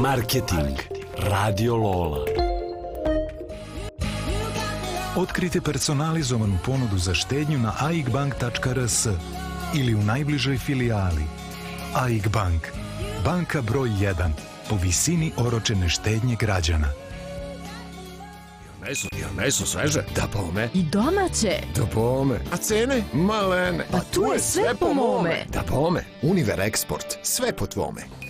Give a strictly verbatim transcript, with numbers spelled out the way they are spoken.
Marketing. Radio Lola. Otkrite personalizovanu ponudu za štednju na aigbank tačka rs ili u najbližoj filijali. Aigbank. Banka broj jedan po visini oročene štednje građana. Meso, jel meso sveže? Da bome. I domaće. Da bome. A cene? Malene. Pa tu je sve po mome. Da bome. Univer Eksport. Sve po tvome.